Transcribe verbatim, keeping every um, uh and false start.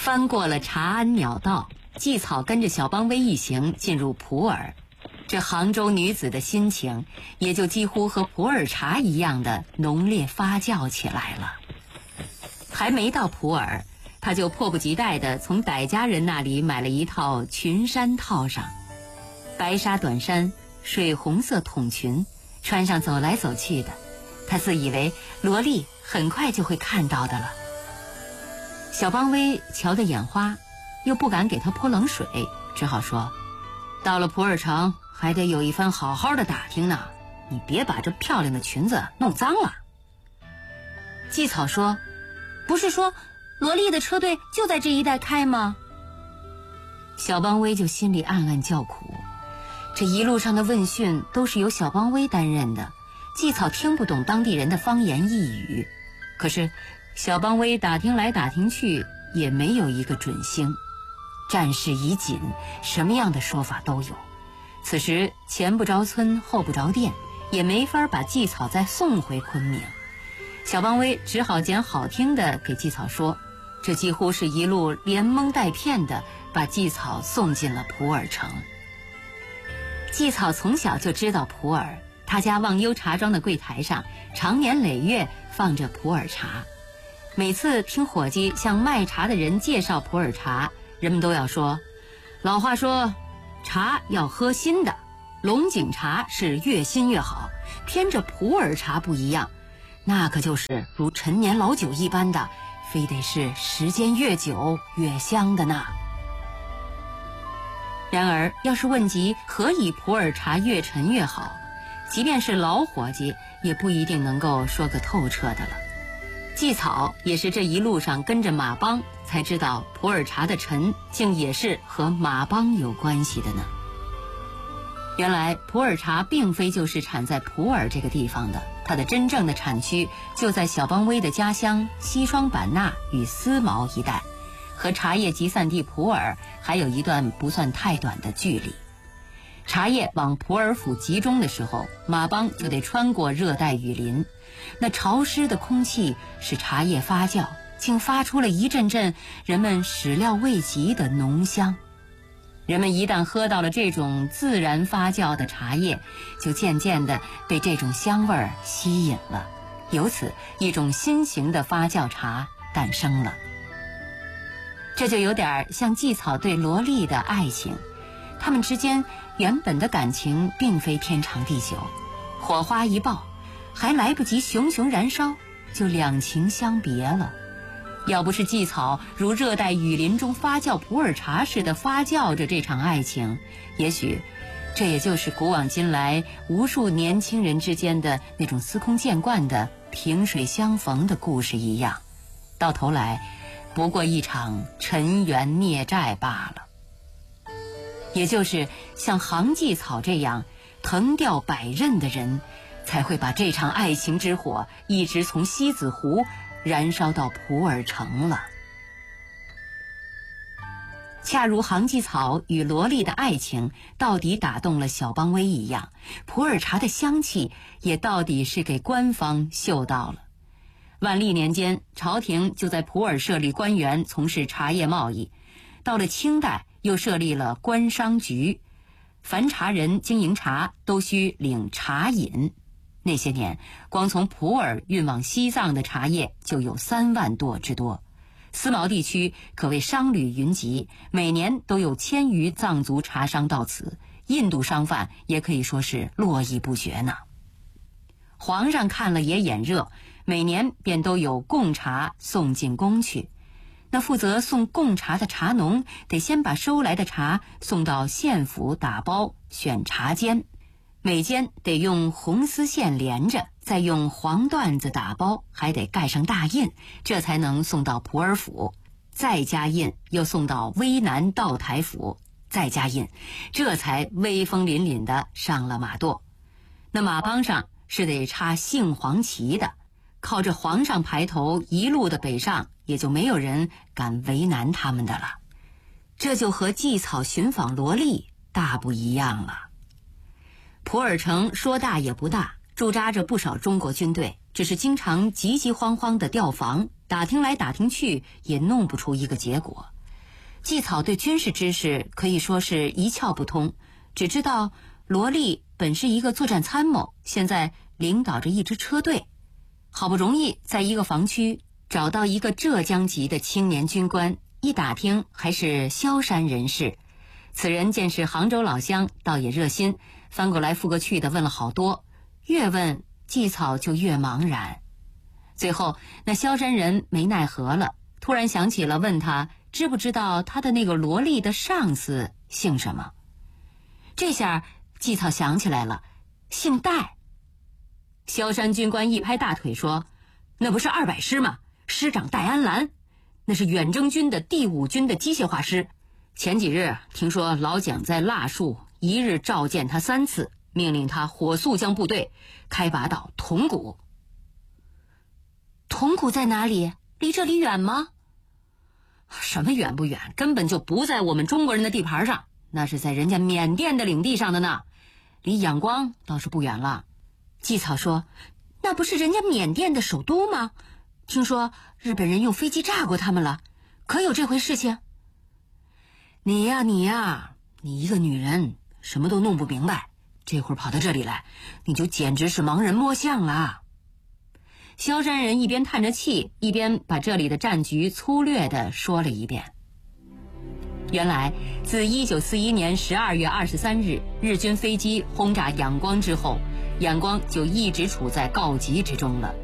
翻过了查安鸟道，季草跟着小邦威一行进入普洱。这杭州女子的心情也就几乎和普洱茶一样的浓烈发酵起来了。还没到普洱，他就迫不及待地从傣家人那里买了一套裙衫套上，白纱短衫，水红色筒裙，穿上走来走去的，他自以为罗莉很快就会看到的了。小邦威瞧得眼花，又不敢给他泼冷水，只好说，到了普洱城还得有一番好好的打听呢，你别把这漂亮的裙子弄脏了。季草说，不是说罗莉的车队就在这一带开吗？小邦威就心里暗暗叫苦，这一路上的问讯都是由小邦威担任的，季草听不懂当地人的方言异语，可是小邦威打听来打听去也没有一个准星。战事已紧，什么样的说法都有。此时前不着村后不着店，也没法把季草再送回昆明。小邦威只好捡好听的给季草说，这几乎是一路连蒙带骗的把季草送进了普洱城。季草从小就知道普洱，他家忘忧茶庄的柜台上常年累月放着普洱茶。每次听伙计向卖茶的人介绍普洱茶，人们都要说，老话说茶要喝新的，龙井茶是越新越好，偏这普洱茶不一样，那可就是如陈年老酒一般的，非得是时间越久越香的呢。然而要是问及何以普洱茶越陈越好，即便是老伙计也不一定能够说个透彻的了。季草也是这一路上跟着马帮才知道普洱茶的陈竟也是和马帮有关系的呢。原来普洱茶并非就是产在普洱这个地方的，它的真正的产区就在小邦威的家乡西双版纳与思茅一带，和茶叶集散地普洱还有一段不算太短的距离。茶叶往普洱府集中的时候，马帮就得穿过热带雨林，那潮湿的空气使茶叶发酵，竟发出了一阵阵人们始料未及的浓香。人们一旦喝到了这种自然发酵的茶叶，就渐渐地被这种香味儿吸引了，由此一种新型的发酵茶诞生了。这就有点像季草对罗莉的爱情，他们之间原本的感情并非天长地久，火花一爆，还来不及熊熊燃烧，就两情相别了。要不是季草如热带雨林中发酵普洱茶似的发酵着这场爱情，也许这也就是古往今来无数年轻人之间的那种司空见惯的萍水相逢的故事一样，到头来不过一场尘缘孽债罢了。也就是像杭季草这样藤钓百仞的人，才会把这场爱情之火一直从西子湖燃烧到普洱城了。恰如杭季草与罗莉的爱情到底打动了小邦威一样，普洱茶的香气也到底是给官方嗅到了。万历年间，朝廷就在普洱设立官员从事茶叶贸易，到了清代又设立了官商局，凡茶人经营茶都需领茶引。那些年，光从普洱运往西藏的茶叶就有三万垛之多，思茅地区可谓商旅云集，每年都有千余藏族茶商到此，印度商贩也可以说是络绎不绝呢。皇上看了也眼热，每年便都有贡茶送进宫去。那负责送贡茶的茶农得先把收来的茶送到县府打包选茶笺，每笺得用红丝线连着，再用黄缎子打包，还得盖上大印，这才能送到普洱府，再加印又送到威南道台府，再加印，这才威风凛凛地上了马垛。那马帮上是得插杏黄旗的，靠着皇上排头一路的北上，也就没有人敢为难他们的了。这就和季草寻访罗莉大不一样了。普洱城说大也不大，驻扎着不少中国军队，只是经常急急慌慌的调防，打听来打听去也弄不出一个结果。 纪草对军事知识可以说是一窍不通，只知道罗丽本是一个作战参谋，现在领导着一支车队，好不容易在一个防区找到一个浙江籍的青年军官，一打听还是萧山人士。此人见是杭州老乡，倒也热心，翻过来覆过去的问了好多，越问纪草就越茫然。最后那萧山人没奈何了，突然想起了问他知不知道他的那个萝莉的上司姓什么。这下纪草想起来了，姓戴。萧山军官一拍大腿说，那不是二百师吗？师长戴安澜，那是远征军的第五军的机械化师。前几日听说老蒋在腊戍一日召见他三次，命令他火速将部队开拔到铜鼓。铜鼓在哪里？离这里远吗？什么远不远，根本就不在我们中国人的地盘上，那是在人家缅甸的领地上的呢，离仰光倒是不远了。纪草说，那不是人家缅甸的首都吗？听说日本人用飞机炸过他们了，可有这回事情？你呀你呀，你一个女人什么都弄不明白，这会儿跑到这里来，你就简直是盲人摸象了。萧山人一边叹着气，一边把这里的战局粗略地说了一遍。原来自一九四一年十二月二十三日日军飞机轰炸仰光之后，仰光就一直处在告急之中了。